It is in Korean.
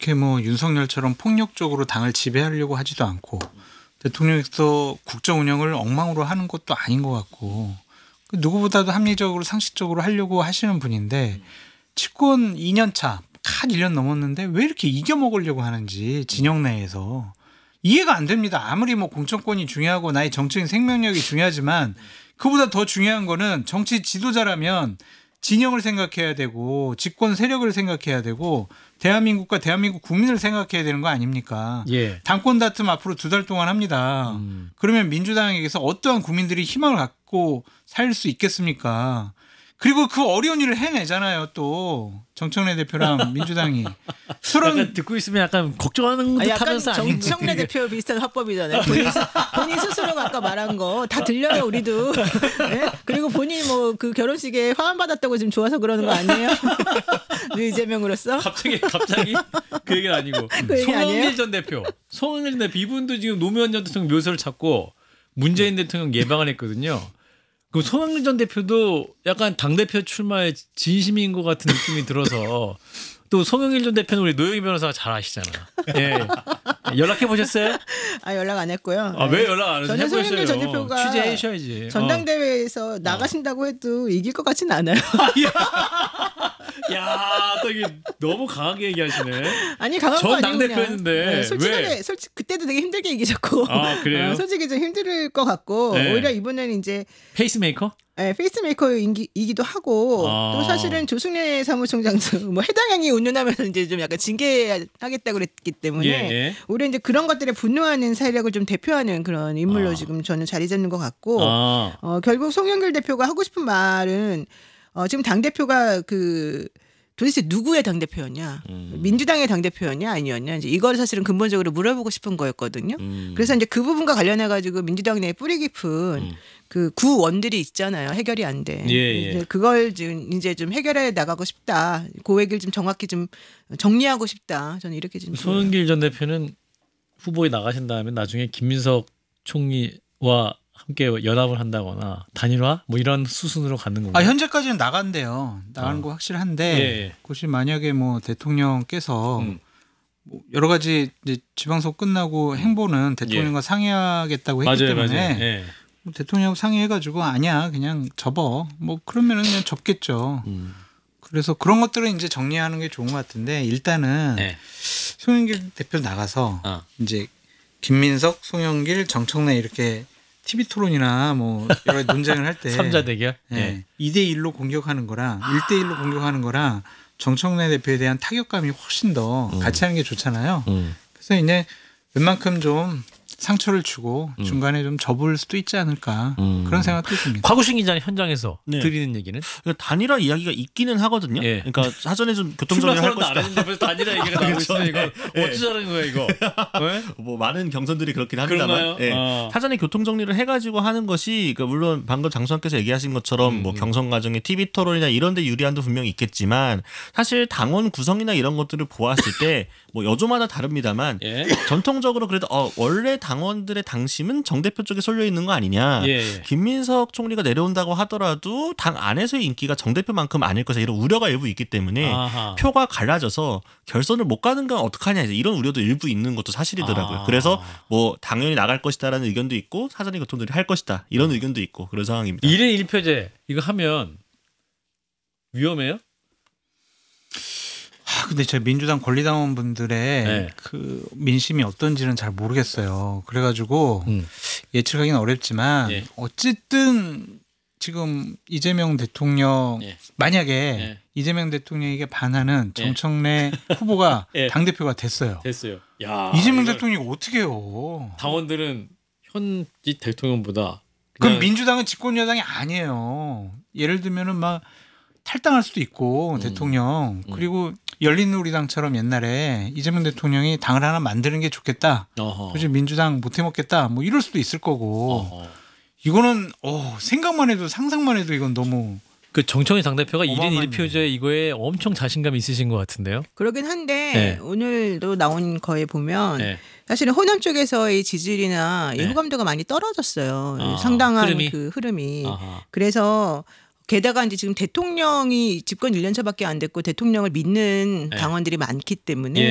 그렇게 뭐 윤석열처럼 폭력적으로 당을 지배하려고 하지도 않고 대통령께서 국정 운영을 엉망으로 하는 것도 아닌 것 같고 누구보다도 합리적으로 상식적으로 하려고 하시는 분인데 집권 2년 차, 한 1년 넘었는데 왜 이렇게 이겨먹으려고 하는지 진영 내에서 이해가 안 됩니다. 아무리 뭐 공천권이 중요하고 나의 정치인 생명력이 중요하지만 그보다 더 중요한 거는 정치 지도자라면 진영을 생각해야 되고 집권 세력을 생각해야 되고 대한민국과 대한민국 국민을 생각해야 되는 거 아닙니까? 예. 당권 다툼 앞으로 2달 동안 합니다. 그러면 민주당에게서 어떠한 국민들이 희망을 갖고 살 수 있겠습니까? 그리고 그 어려운 일을 해내잖아요. 또 정청래 대표랑 민주당이 약간 듣고 있으면 약간 걱정하는 듯 약간 하면서 정청래 대표 비슷한 화법이잖아요. 본인 스스로가 아까 말한 거 다 들려요 우리도. 네? 그리고 본인 뭐 그 결혼식에 화환 받았다고 지금 좋아서 그러는 거 아니에요? 이재명으로서? 갑자기 그 얘기는 아니고 그 얘기 아니에요? 송영길 전 대표 이분도 지금 노무현 전 대통령 묘소를 찾고 문재인 대통령 예방을 했거든요. 그 송영길 전 대표도 약간 당대표 출마에 진심인 것 같은 느낌이 들어서 또 송영길 전 대표는 우리 노영희 변호사가 잘 아시잖아. 예. 연락해 보셨어요? 아 연락 안 했고요. 아, 왜 연락 안 저는 해보셨어요? 송영길 전 대표가 취재해 주셔야지. 전당대회에서 나가신다고 해도 이길 것 같지는 않아요. 야, 또 이게 너무 강하게 얘기하시네. 아니 강한 거 전 아니고 당대표였는데 솔직하게 그때도 되게 힘들게 이기셨고. 아, 그래요? 솔직히 좀 힘들 것 같고 네. 오히려 이번에는 이제 페이스메이커? 네, 페이스메이커이기도 하고 또 사실은 조승래 사무총장도 뭐 해당행위 운운하면서 이제 좀 약간 징계하겠다고 그랬기 때문에 예. 오히려 이제 그런 것들에 분노하는 세력을 좀 대표하는 그런 인물로 지금 저는 자리 잡는 것 같고 결국 송영길 대표가 하고 싶은 말은 지금 당 대표가 도대체 누구의 당대표였냐? 민주당의 당대표였냐? 아니었냐? 이제 이걸 사실은 근본적으로 물어보고 싶은 거였거든요. 그래서 이제 그 부분과 관련해가지고 민주당 내에 뿌리 깊은 그 구원들이 있잖아요. 해결이 안 돼. 이제 그걸 지금 이제 좀 해결해 나가고 싶다. 그 얘기를 좀 정확히 좀 정리하고 싶다. 저는 이렇게 좀. 송영길 전 대표는 후보에 나가신 다음에 나중에 김민석 총리와 함께 연합을 한다거나 단일화 뭐 이런 수순으로 가는 건가요? 현재까지는 나간대요. 나가는 거 확실한데 그것이 만약에 뭐 대통령께서 뭐 여러 가지 이제 지방선거 끝나고 행보는 대통령과 상의하겠다고 했기 때문에 뭐 대통령 상의해가지고 아니야 그냥 접어 뭐 그러면은 그냥 접겠죠. 그래서 그런 것들은 이제 정리하는 게 좋은 것 같은데 일단은 송영길 대표 나가서 이제 김민석, 송영길, 정청래 이렇게 TV 토론이나 뭐 여러 논쟁을 할 때 3자 대결 2대1로 공격하는 거랑 1대1로 공격하는 거랑 정청래 대표에 대한 타격감이 훨씬 더 같이 하는 게 좋잖아요. 그래서 이제 웬만큼 좀 상처를 주고 중간에 좀 접을 수도 있지 않을까 그런 생각도 듭니다. 곽우신 기자는 현장에서 드리는 얘기는 단일화 이야기가 있기는 하거든요. 그러니까 사전에 좀 교통정리를 할 것이다. 벌써 단일화 얘기가 나오고 있어요. 이거 어쩌자는 거야 이거. 뭐 많은 경선들이 그렇긴 합니다만 사전에 교통정리를 해가지고 하는 것이 그러니까 물론 방금 장수환께서 얘기하신 것처럼 뭐 경선 과정에 TV 토론이나 이런 데 유리한도 분명히 있겠지만 사실 당원 구성이나 이런 것들을 보았을 때 뭐 여조마다 다릅니다만 전통적으로 그래도 원래 당원들의 당심은 정 대표 쪽에 쏠려 있는 거 아니냐. 김민석 총리가 내려온다고 하더라도 당 안에서의 인기가 정 대표만큼 아닐 것이다. 이런 우려가 일부 있기 때문에 표가 갈라져서 결선을 못 가는 건 어떡하냐. 이런 우려도 일부 있는 것도 사실이더라고요. 그래서 뭐 당연히 나갈 것이다라는 의견도 있고 사전에 교통들이 할 것이다. 이런 의견도 있고 그런 상황입니다. 1인 1표제 이거 하면 위험해요? 근데 제 민주당 권리당원분들의 그 민심이 어떤지는 잘 모르겠어요. 그래가지고 예측하기는 어렵지만 어쨌든 지금 이재명 대통령 만약에 이재명 대통령에게 반하는 정청래 후보가 당대표가 됐어요. 야, 이재명 대통령이 어떻게 해요? 당원들은 현직 대통령보다 그럼 민주당은 집권 여당이 아니에요. 예를 들면은 막 탈당할 수도 있고 대통령 그리고 열린우리당처럼 옛날에 이재명 대통령이 당을 하나 만드는 게 좋겠다. 굳이 민주당 못 해먹겠다. 뭐 이럴 수도 있을 거고. 이거는 생각만 해도 상상만 해도 이건 너무. 그 정청래 당대표가 1인 1표제 이거에 엄청 자신감 있으신 것 같은데요. 그러긴 한데 오늘도 나온 거에 보면 사실은 호남 쪽에서의 지지율이나 이 호감도가 많이 떨어졌어요. 상당한 흐름이. 그래서 게다가 이제 지금 대통령이 집권 1년 차밖에 안 됐고 대통령을 믿는 당원들이 많기 때문에